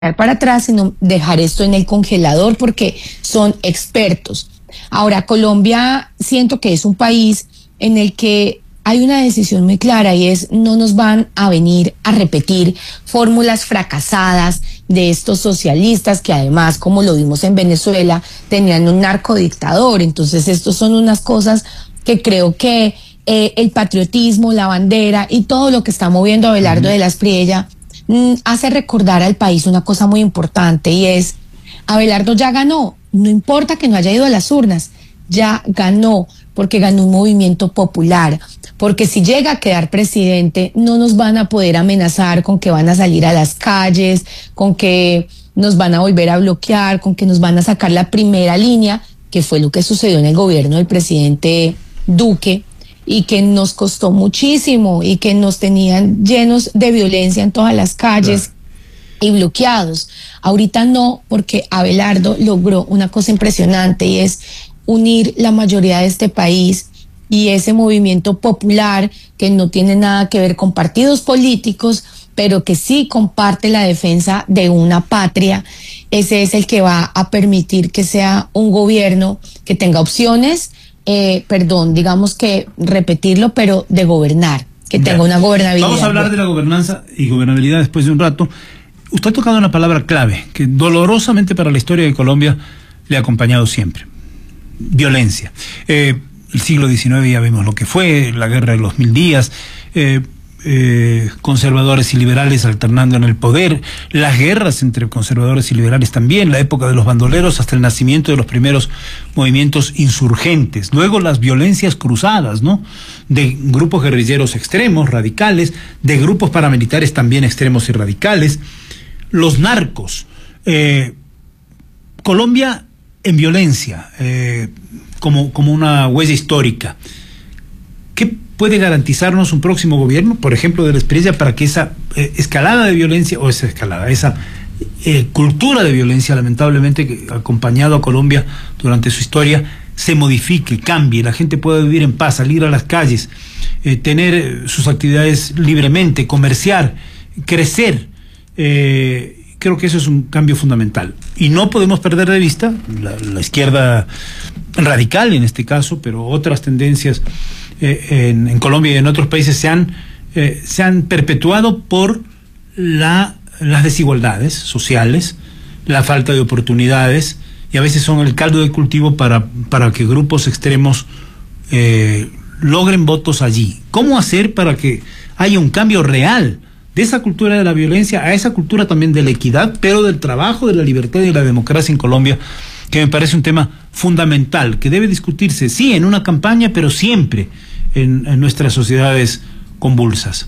para atrás, sino dejar esto en el congelador porque son expertos. Ahora, Colombia siento que es un país en el que hay una decisión muy clara y es: no nos van a venir a repetir fórmulas fracasadas de estos socialistas que además, como lo vimos en Venezuela, tenían un narcodictador. Entonces, estos son unas cosas que creo que el patriotismo, la bandera y todo lo que está moviendo a Abelardo de la Espriella hace recordar al país una cosa muy importante, y es: Abelardo ya ganó, no importa que no haya ido a las urnas, ya ganó, porque ganó un movimiento popular, porque si llega a quedar presidente no nos van a poder amenazar con que van a salir a las calles, con que nos van a volver a bloquear, con que nos van a sacar la primera línea, que fue lo que sucedió en el gobierno del presidente Duque, y que nos costó muchísimo y que nos tenían llenos de violencia en todas las calles y bloqueados. Ahorita no, porque Abelardo logró una cosa impresionante, y es unir la mayoría de este país y ese movimiento popular que no tiene nada que ver con partidos políticos, pero que sí comparte la defensa de una patria. Ese es el que va a permitir que sea un gobierno que tenga opciones, digamos que repetirlo, pero de gobernar, que tenga una gobernabilidad. Vamos a hablar de la gobernanza y gobernabilidad después de un rato. Usted ha tocado una palabra clave que dolorosamente para la historia de Colombia le ha acompañado siempre: violencia. El siglo XIX ya vemos lo que fue, la guerra de los 1000 días, conservadores y liberales alternando en el poder, las guerras entre conservadores y liberales también, la época de los bandoleros hasta el nacimiento de los primeros movimientos insurgentes, luego las violencias cruzadas, ¿no?, de grupos guerrilleros extremos, radicales, de grupos paramilitares también extremos y radicales, los narcos, Colombia en violencia, como una huella histórica. ¿Qué puede garantizarnos un próximo gobierno, por ejemplo, de la Espriella, para que esa escalada de violencia, o esa cultura de violencia, lamentablemente, que ha acompañado a Colombia durante su historia, se modifique, cambie, la gente pueda vivir en paz, salir a las calles, tener sus actividades libremente, comerciar, crecer? Creo que eso es un cambio fundamental. Y no podemos perder de vista la izquierda radical en este caso, pero otras tendencias en Colombia y en otros países se han perpetuado por las desigualdades sociales, la falta de oportunidades, y a veces son el caldo de cultivo para que grupos extremos logren votos allí. ¿Cómo hacer para que haya un cambio real de esa cultura de la violencia a esa cultura también de la equidad, pero del trabajo, de la libertad y de la democracia en Colombia, que me parece un tema fundamental, que debe discutirse, sí, en una campaña, pero siempre en nuestras sociedades convulsas?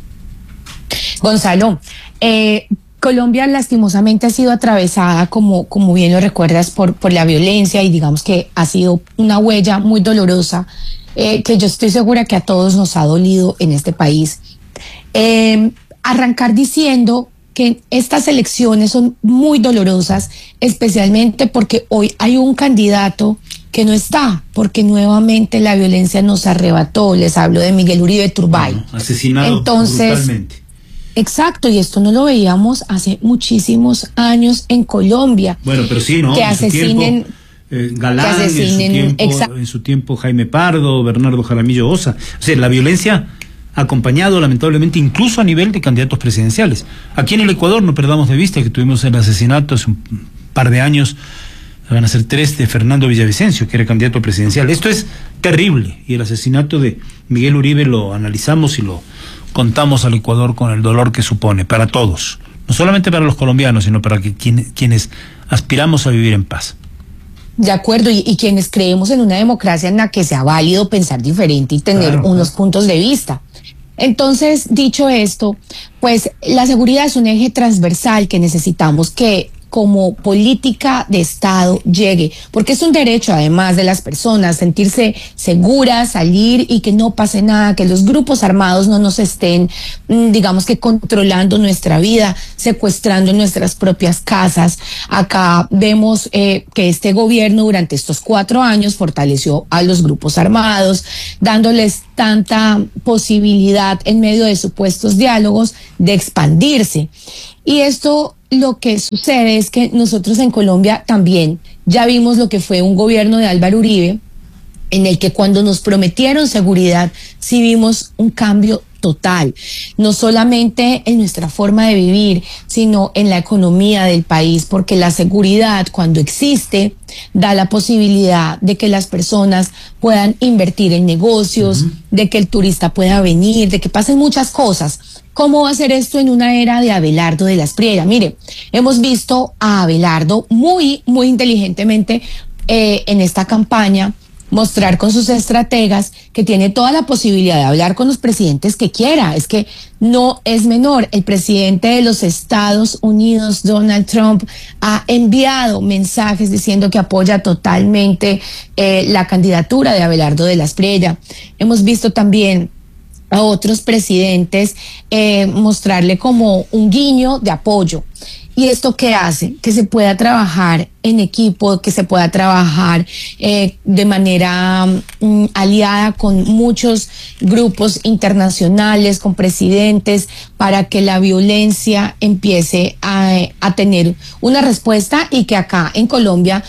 Gonzalo, Colombia lastimosamente ha sido atravesada, como bien lo recuerdas, por la violencia, y digamos que ha sido una huella muy dolorosa, que yo estoy segura que a todos nos ha dolido en este país. Arrancar diciendo que estas elecciones son muy dolorosas, especialmente porque hoy hay un candidato que no está, porque nuevamente la violencia nos arrebató. Les hablo de Miguel Uribe Turbay. Asesinado brutalmente. Exacto, y esto no lo veíamos hace muchísimos años en Colombia. Bueno, pero sí, ¿no? Que asesinen... Galán, en su tiempo Jaime Pardo, Bernardo Jaramillo Osa. O sea, la violencia ha acompañado lamentablemente incluso a nivel de candidatos presidenciales. Aquí en el Ecuador, no perdamos de vista que tuvimos el asesinato hace un par de años, van a ser 3, de Fernando Villavicencio, que era candidato presidencial. Esto es terrible, y el asesinato de Miguel Uribe lo analizamos y lo contamos al Ecuador con el dolor que supone para todos, no solamente para los colombianos, sino para quienes aspiramos a vivir en paz. De acuerdo, y quienes creemos en una democracia en la que sea válido pensar diferente y tener unos puntos de vista. Entonces, dicho esto, pues la seguridad es un eje transversal que necesitamos que como política de Estado llegue, porque es un derecho además de las personas sentirse seguras, salir y que no pase nada, que los grupos armados no nos estén, digamos que controlando nuestra vida, secuestrando nuestras propias casas. Acá vemos que este gobierno durante estos 4 años fortaleció a los grupos armados, dándoles tanta posibilidad en medio de supuestos diálogos de expandirse. Y esto lo que sucede es que nosotros en Colombia también ya vimos lo que fue un gobierno de Álvaro Uribe, en el que cuando nos prometieron seguridad, sí vimos un cambio total, no solamente en nuestra forma de vivir, sino en la economía del país, porque la seguridad, cuando existe, da la posibilidad de que las personas puedan invertir en negocios, de que el turista pueda venir, de que pasen muchas cosas. ¿Cómo va a ser esto en una era de Abelardo de la Espriella? Mire, hemos visto a Abelardo muy inteligentemente en esta campaña mostrar con sus estrategas que tiene toda la posibilidad de hablar con los presidentes que quiera. Es que no es menor. El presidente de los Estados Unidos, Donald Trump, ha enviado mensajes diciendo que apoya totalmente la candidatura de Abelardo de la Espriella. Hemos visto también a otros presidentes mostrarle como un guiño de apoyo. ¿Y esto qué hace? Que se pueda trabajar en equipo, que se pueda trabajar de manera aliada con muchos grupos internacionales, con presidentes, para que la violencia empiece a tener una respuesta y que acá en Colombia,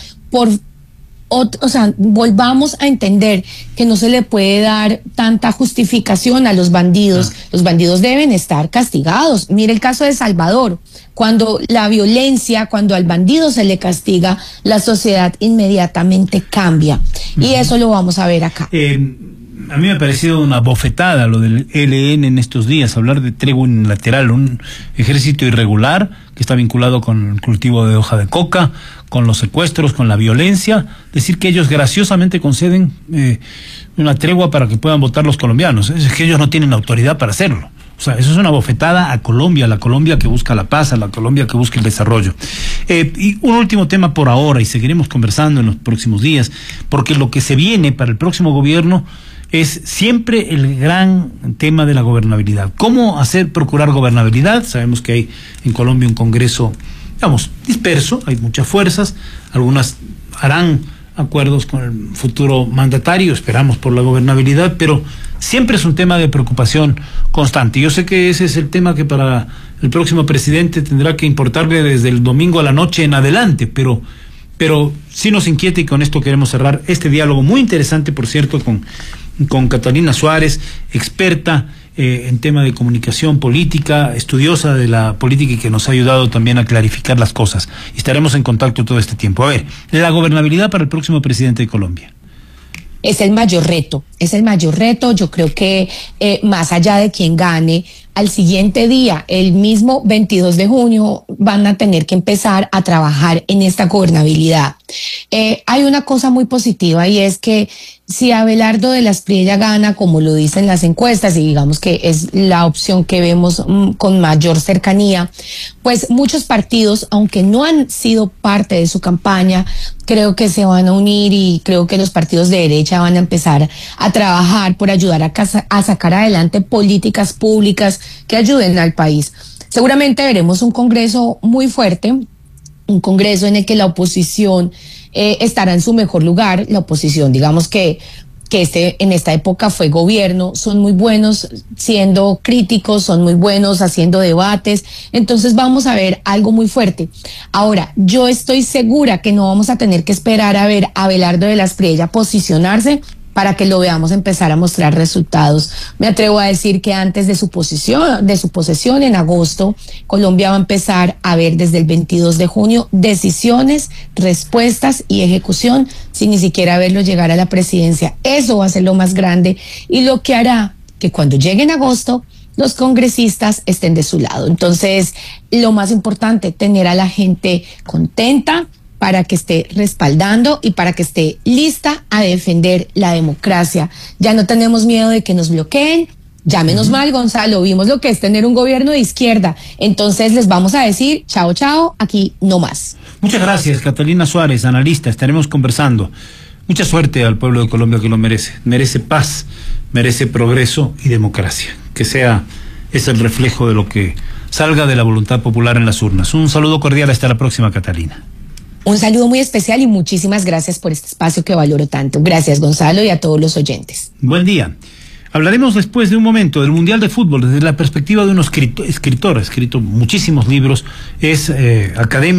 volvamos a entender que no se le puede dar tanta justificación a los bandidos. Los bandidos deben estar castigados. Mire el caso de Salvador. Cuando la violencia, cuando al bandido se le castiga, la sociedad inmediatamente cambia. Y eso lo vamos a ver acá. A mí me ha parecido una bofetada lo del ELN en estos días, hablar de tregua unilateral, un ejército irregular que está vinculado con el cultivo de hoja de coca, con los secuestros, con la violencia, decir que ellos graciosamente conceden una tregua para que puedan votar los colombianos. Es que ellos no tienen autoridad para hacerlo. O sea, eso es una bofetada a Colombia, la Colombia que busca la paz, a la Colombia que busca el desarrollo. Y un último tema por ahora, y seguiremos conversando en los próximos días, porque lo que se viene para el próximo gobierno es siempre el gran tema de la gobernabilidad. ¿Cómo procurar gobernabilidad? Sabemos que hay en Colombia un Congreso, digamos, disperso, hay muchas fuerzas, algunas harán acuerdos con el futuro mandatario, esperamos por la gobernabilidad, pero siempre es un tema de preocupación constante. Yo sé que ese es el tema que para el próximo presidente tendrá que importarle desde el domingo a la noche en adelante, pero sí nos inquieta, y con esto queremos cerrar este diálogo muy interesante, por cierto, con Catalina Suárez, experta en tema de comunicación política, estudiosa de la política y que nos ha ayudado también a clarificar las cosas. Y estaremos en contacto todo este tiempo. A ver, la gobernabilidad para el próximo presidente de Colombia. Es el mayor reto, Yo creo que más allá de quien gane, al siguiente día, el mismo 22 de junio, van a tener que empezar a trabajar en esta gobernabilidad. Hay una cosa muy positiva, y es que si Abelardo de la Espriella gana, como lo dicen las encuestas, y digamos que es la opción que vemos con mayor cercanía, pues muchos partidos, aunque no han sido parte de su campaña, creo que se van a unir, y creo que los partidos de derecha van a empezar a trabajar por ayudar a sacar adelante políticas públicas que ayuden al país. Seguramente veremos un Congreso muy fuerte, un Congreso en el que la oposición estará en su mejor lugar. La oposición, digamos que en esta época fue gobierno, son muy buenos siendo críticos, son muy buenos haciendo debates, entonces vamos a ver algo muy fuerte. Ahora, yo estoy segura que no vamos a tener que esperar a ver a Abelardo de la Espriella posicionarse para que lo veamos empezar a mostrar resultados. Me atrevo a decir que antes de su posesión en agosto, Colombia va a empezar a ver desde el 22 de junio decisiones, respuestas y ejecución sin ni siquiera verlo llegar a la presidencia. Eso va a ser lo más grande y lo que hará que cuando llegue en agosto los congresistas estén de su lado. Entonces, lo más importante, tener a la gente contenta, para que esté respaldando y para que esté lista a defender la democracia. Ya no tenemos miedo de que nos bloqueen. Ya menos mal, Gonzalo, vimos lo que es tener un gobierno de izquierda. Entonces les vamos a decir, chao, chao, aquí no más. Muchas gracias, Catalina Suárez, analista. Estaremos conversando. Mucha suerte al pueblo de Colombia, que lo merece. Merece paz, merece progreso y democracia. Que sea ese el reflejo de lo que salga de la voluntad popular en las urnas. Un saludo cordial, hasta la próxima, Catalina. Un saludo muy especial y muchísimas gracias por este espacio que valoro tanto. Gracias, Gonzalo, y a todos los oyentes. Buen día. Hablaremos después de un momento del Mundial de Fútbol desde la perspectiva de un escritor, ha escrito muchísimos libros, es académico.